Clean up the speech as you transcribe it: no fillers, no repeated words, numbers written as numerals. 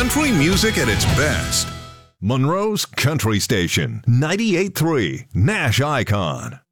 Country music at its best. Monroe's Country Station, 98.3 Nash Icon.